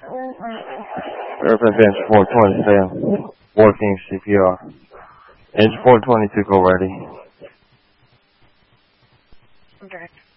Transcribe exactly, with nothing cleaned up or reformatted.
Airplane engine four twenty, stay on. Working C P R. Engine four twenty to go ready. Okay.